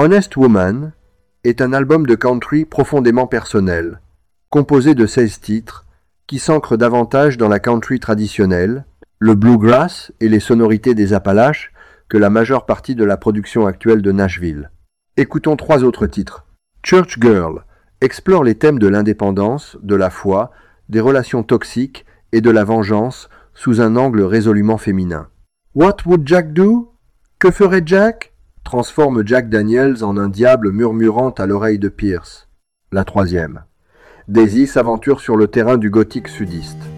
Honest Woman est un album de country profondément personnel, composé de 16 titres qui s'ancrent davantage dans la country traditionnelle, le bluegrass et les sonorités des Appalaches que la majeure partie de la production actuelle de Nashville. Écoutons 3 autres titres. Church Girl explore les thèmes de l'indépendance, de la foi, des relations toxiques et de la vengeance sous un angle résolument féminin. What would Jack do? Que ferait Jack? Transforme Jack Daniels en un diable murmurant à l'oreille de Pierce. La 3e. Daisy s'aventure sur le terrain du gothique sudiste.